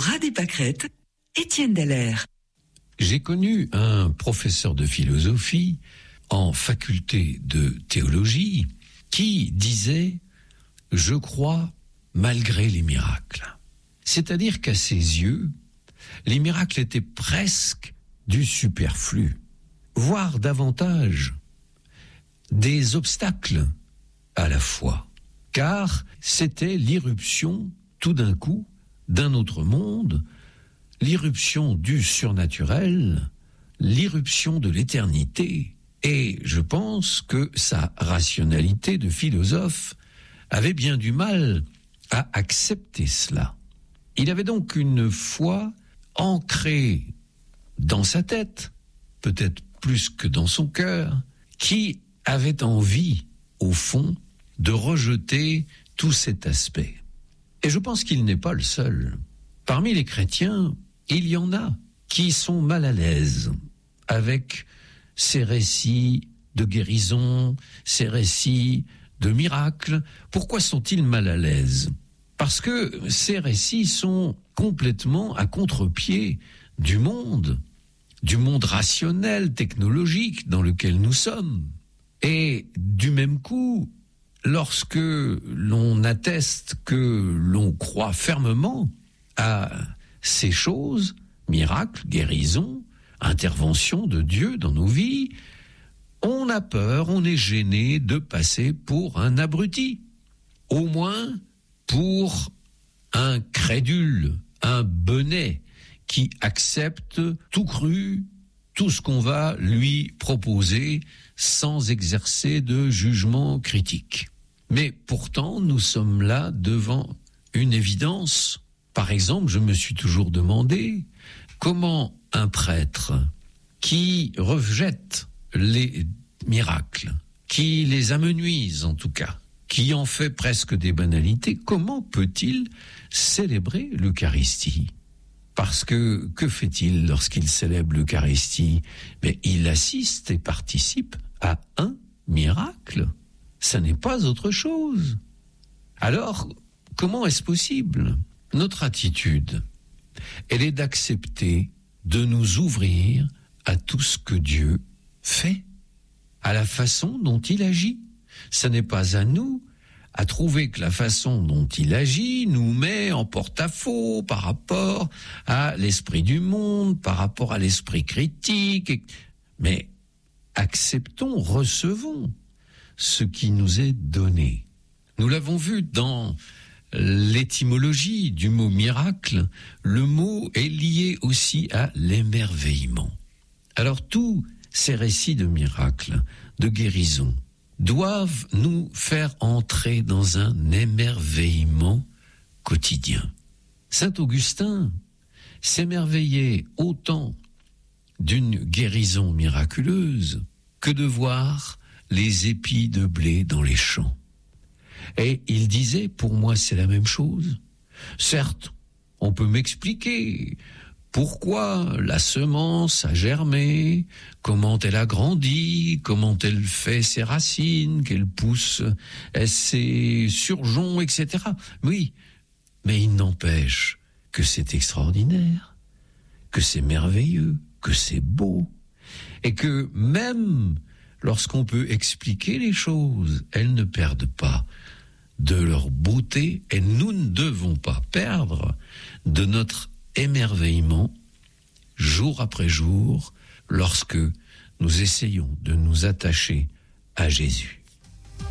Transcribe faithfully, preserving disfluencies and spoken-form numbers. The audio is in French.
ras des pâquerettes, Étienne Dallaire. J'ai connu un professeur de philosophie en faculté de théologie qui disait « Je crois malgré les miracles ». C'est-à-dire qu'à ses yeux, les miracles étaient presque du superflu, voire davantage des obstacles à la foi, car c'était l'irruption tout d'un coup d'un autre monde, l'irruption du surnaturel, l'irruption de l'éternité. Et je pense que sa rationalité de philosophe avait bien du mal à accepter cela. Il avait donc une foi ancrée dans sa tête, peut-être plus que dans son cœur, qui avait envie, au fond, de rejeter tout cet aspect. Et je pense qu'il n'est pas le seul. Parmi les chrétiens, il y en a qui sont mal à l'aise avec ces récits de guérison, ces récits de miracles. Pourquoi sont-ils mal à l'aise ? Parce que ces récits sont complètement à contre-pied du monde, du monde rationnel, technologique dans lequel nous sommes. Et du même coup, lorsque l'on atteste que l'on croit fermement à ces choses, miracles, guérisons, intervention de Dieu dans nos vies, on a peur, on est gêné de passer pour un abruti, au moins pour un crédule, un benet qui accepte tout cru, tout ce qu'on va lui proposer sans exercer de jugement critique. Mais pourtant, nous sommes là devant une évidence. Par exemple, je me suis toujours demandé comment un prêtre qui rejette les miracles, qui les amenuise en tout cas, qui en fait presque des banalités, comment peut-il célébrer l'Eucharistie ? Parce que, que fait-il lorsqu'il célèbre l'Eucharistie ? Mais il assiste et participe à un miracle. Ça n'est pas autre chose. Alors, comment est-ce possible ? Notre attitude, elle est d'accepter de nous ouvrir à tout ce que Dieu fait, à la façon dont il agit. Ce n'est pas à nous à trouver que la façon dont il agit nous met en porte-à-faux par rapport à l'esprit du monde, par rapport à l'esprit critique. Mais acceptons, recevons ce qui nous est donné. Nous l'avons vu dans l'étymologie du mot miracle, le mot est lié aussi à l'émerveillement. Alors tous ces récits de miracles, de guérison, doivent nous faire entrer dans un émerveillement quotidien. Saint Augustin s'émerveillait autant d'une guérison miraculeuse que de voir les épis de blé dans les champs. Et il disait, pour moi c'est la même chose. Certes, on peut m'expliquer pourquoi la semence a germé, comment elle a grandi, comment elle fait ses racines, qu'elle pousse ses surgeons, et cetera. Oui, mais il n'empêche que c'est extraordinaire, que c'est merveilleux, que c'est beau, et que même lorsqu'on peut expliquer les choses, elles ne perdent pas de leur beauté, et nous ne devons pas perdre de notre émerveillement jour après jour lorsque nous essayons de nous attacher à Jésus.